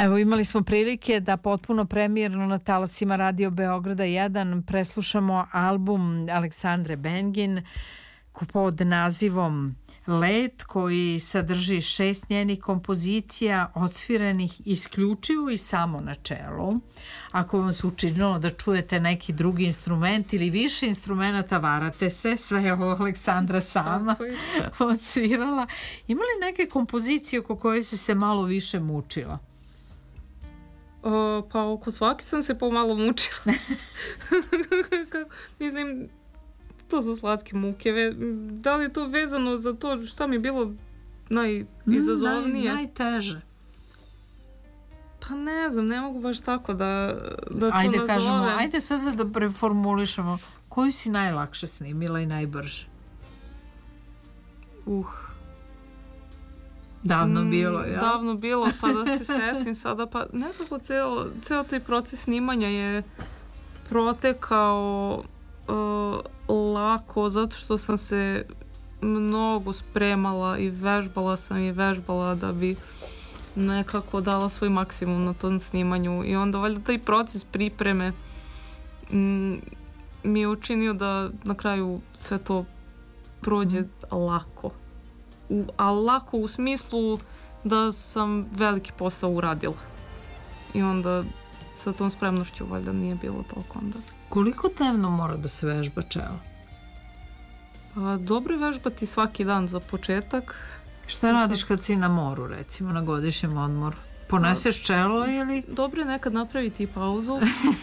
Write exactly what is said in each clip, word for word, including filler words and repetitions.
Evo, imali smo prilike da potpuno premijerno na talasima Radio Beograda jedan preslušamo album Aleksandre Bengin pod nazivom Let, koji sadrži šest njenih kompozicija odsvirenih isključivo i samo na čelu. Ako vam se učinilo da čujete neki drugi instrument ili više instrumenta, varate se, sve je ovo Aleksandra sama odsvirala. Ima li neke kompozicije oko koje si se malo više mučila? O, pa oko svake sam se pomalo mučila. Mislim, to su slatke muke. Da li je to vezano za to šta mi je bilo najizazovnije? Mm, naj, najteže. Pa ne znam, ne mogu baš tako da, da to ajde, nazovem. Kažemo, ajde sada da preformulišemo. Koju si najlakše snimila i najbrže? Uh. Davno bilo, ja? Davno bilo, pa da se setim sada, pa nekako ceo, ceo taj proces snimanja je protekao uh, lako, zato što sam se mnogo spremala i vežbala sam i vežbala da bi nekako dala svoj maksimum na tom snimanju i onda valjda taj proces pripreme m, mi je učinio da na kraju sve to prođe lako. U, a lako u smislu da sam veliki posao uradila. I onda sa tom spremnošću valjda nije bilo toliko onda. Koliko dnevno mora da se vežba čelo? Pa, dobro je vežbati svaki dan za početak. Šta radiš kad si na moru, recimo, na godišnjem odmoru? Poneseš čelo ili? Dobro je nekad napraviti pauzu.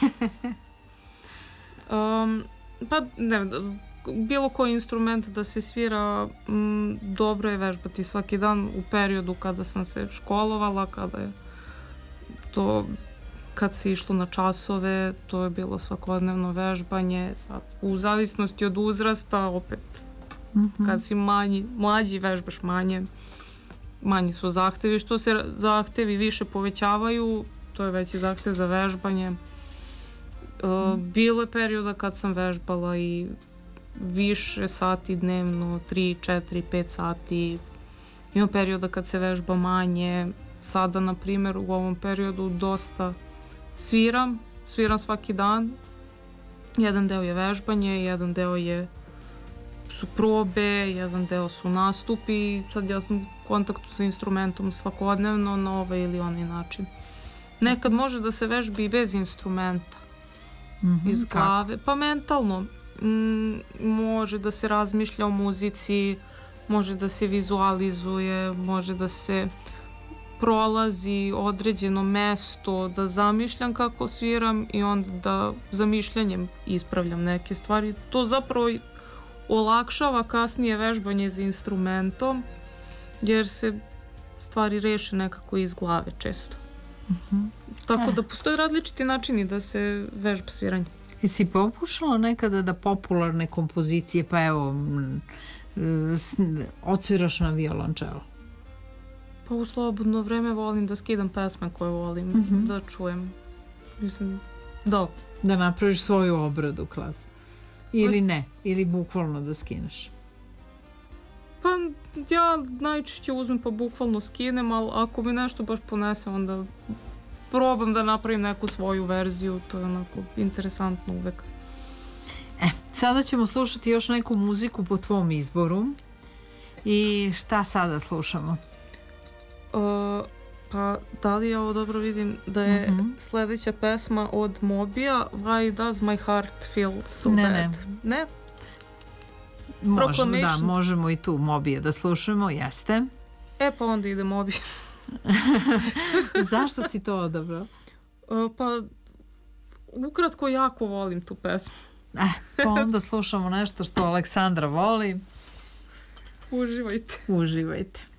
um, pa ne, bilo koji instrument da se svira, m, dobro je vežbati svaki dan u periodu kada sam se školovala, kada je to, kad se išlo na časove, to je bilo svakodnevno vežbanje. Sad, u zavisnosti od uzrasta, opet, mm-hmm. kad si manji, mlađi vežbaš manje, manji su zahtevi. Što se zahtevi više povećavaju, to je veći zahtev za vežbanje. Uh, bilo je perioda kad sam vežbala i više sati dnevno, tri, četiri, pet sati. Ima perioda kad se vežba manje. Sada, na primjer, u ovom periodu dosta sviram. Sviram svaki dan. Jedan deo je vežbanje, jedan deo je su probe, jedan deo su nastupi. Sad ja sam u kontaktu sa instrumentom svakodnevno na ovaj ili onaj način. Nekad može da se vežbi i bez instrumenta. Mm-hmm, iz glave. Kako? Pa mentalno. Mm, može da se razmišlja o muzici, može da se vizualizuje, može da se prolazi određeno mesto, da zamišljam kako sviram i onda da zamišljanjem ispravljam neke stvari. To zapravo olakšava kasnije vežbanje za instrumentom, jer se stvari reše nekako iz glave često. Mm-hmm. Tako eh. da postoje različiti načini da se vežba sviranje. Jesi pokušala nekada da popularne kompozicije, pa evo, odsviraš na violončelo? Pa u slobodno vreme volim da skidam pesme koje volim, mm-hmm. da čujem. Mislim, da. Da napraviš svoju obradu klasnu. Ili ne, ili bukvalno da skineš? Pa ja najčešće uzmem pa bukvalno skinem, ali ako mi nešto baš ponese, onda probam da napravim neku svoju verziju, to je onako interesantno uvek. E, sada ćemo slušati još neku muziku po tvom izboru. I šta sada slušamo? Uh, pa da li ja ovo dobro vidim da je mm-hmm. sledeća pesma od Mobija, Why Does My Heart Feel So ne, Bad? Ne, ne. Možemo, da, možemo i tu Mobija da slušamo, jeste. E pa onda ide Mobija. Zašto si to odabrao? Uh, pa ukratko jako volim tu pesmu. Eh, pa onda slušamo nešto što Aleksandra voli. Uživajte. Uživajte.